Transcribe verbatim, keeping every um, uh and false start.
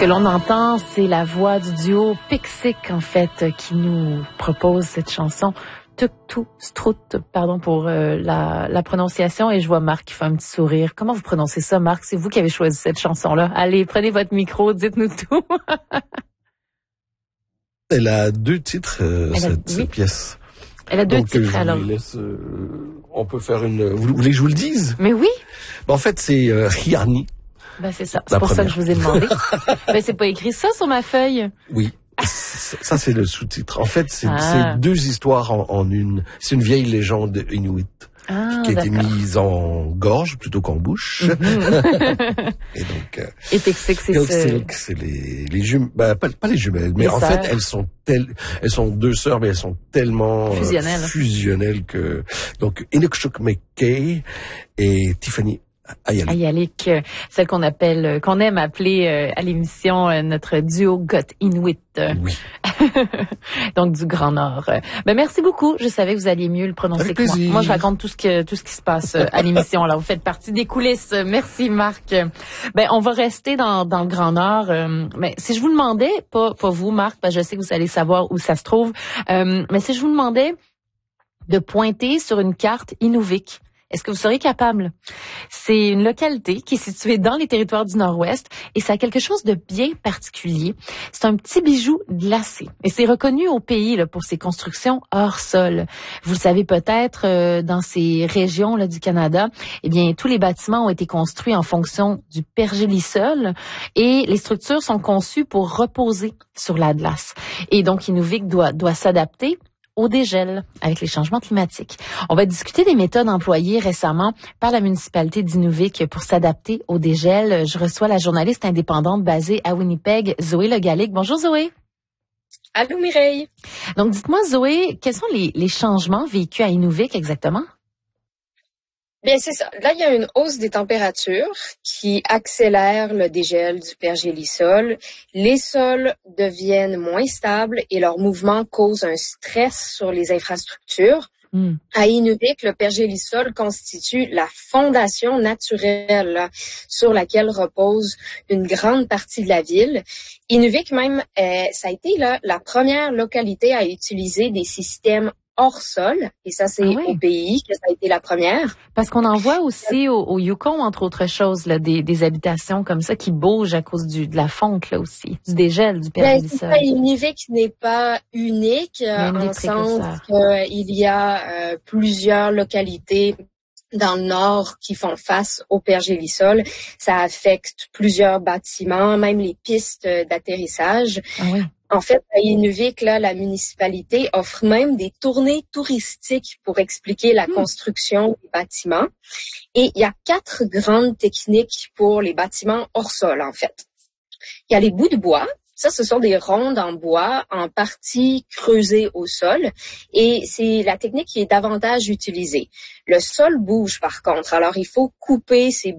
que l'on entend, c'est la voix du duo Pixik, en fait, qui nous propose cette chanson. Tuk Tuk Strut, pardon pour euh, la, la prononciation, et je vois Marc qui fait un petit sourire. Comment vous prononcez ça, Marc? C'est vous qui avez choisi cette chanson-là. Allez, prenez votre micro, dites-nous tout. Elle a deux titres, euh, cette, a, oui. cette pièce. Elle a deux Donc, titres, je alors. vous laisse, euh, on peut faire une... Vous voulez que je vous le dise? Mais oui. Ben, en fait, c'est euh, Riani. Ben c'est ça, c'est pour première. ça que je vous ai demandé. Ben c'est pas écrit ça sur ma feuille. Oui. Ça, c'est le sous-titre. En fait, c'est, ah. c'est deux histoires en, en une. C'est une vieille légende inuit ah, qui a été d'accord. mise en gorge plutôt qu'en bouche. Mm-hmm. Et donc, euh, et Pixik, c'est ça. c'est les, les jumelles, bah, pas, pas les jumelles, mais les en sœurs. fait, elles sont telles, elles sont deux sœurs, mais elles sont tellement fusionnelles, euh, fusionnelles que, donc, Inukshuk McKay et Tiffany Ayalik. Ayalik, celle qu'on appelle, qu'on aime appeler euh, à l'émission euh, notre duo Got Inuit. Oui. Donc du Grand Nord. Ben merci beaucoup. Je savais que vous alliez mieux le prononcer Avec que moi. plaisir. Moi, je raconte tout ce que tout ce qui se passe euh, à l'émission. Alors vous faites partie des coulisses. Merci Marc. Ben on va rester dans dans le Grand Nord. Euh, mais si je vous demandais, pas pas vous Marc, parce que je sais que vous allez savoir où ça se trouve. Euh, mais si je vous demandais de pointer sur une carte Inuvik, est-ce que vous seriez capable? C'est une localité qui est située dans les territoires du Nord-Ouest et ça a quelque chose de bien particulier. C'est un petit bijou glacé et c'est reconnu au pays là, pour ses constructions hors sol. Vous le savez peut-être, euh, dans ces régions là, du Canada, eh bien tous les bâtiments ont été construits en fonction du pergélisol et les structures sont conçues pour reposer sur la glace. Et donc Inuvik doit, doit s'adapter au dégel avec les changements climatiques. On va discuter des méthodes employées récemment par la municipalité d'Inuvik pour s'adapter au dégel. Je reçois la journaliste indépendante basée à Winnipeg, Zoé Le Gallic. Bonjour Zoé. Allô Mireille. Donc dites-moi Zoé, quels sont les, les changements vécus à Inuvik exactement? Bien, c'est ça. Là, il y a une hausse des températures qui accélère le dégel du pergélisol. Les sols deviennent moins stables et leur mouvement cause un stress sur les infrastructures. Mm. À Inuvik, le pergélisol constitue la fondation naturelle là, sur laquelle repose une grande partie de la ville. Inuvik même, euh, ça a été là, la première localité à utiliser des systèmes hors sol, et ça c'est ah oui. au pays que ça a été la première. Parce qu'on en voit aussi au, au Yukon, entre autres choses, là, des, des habitations comme ça qui bougent à cause du, de la fonte là aussi, du dégel, du pergélisol. Ben, Inuvik n'est pas unique, en sens qu'il y a euh, plusieurs localités dans le nord qui font face au pergélisol. Ça affecte plusieurs bâtiments, même les pistes d'atterrissage. Ah oui. En fait, à Inuvik, là, la municipalité offre même des tournées touristiques pour expliquer la mmh. construction des bâtiments. Et il y a quatre grandes techniques pour les bâtiments hors sol, en fait. Il y a les bouts de bois. Ça, ce sont des rondes en bois, en partie creusées au sol. Et c'est la technique qui est davantage utilisée. Le sol bouge, par contre. Alors, il faut couper ces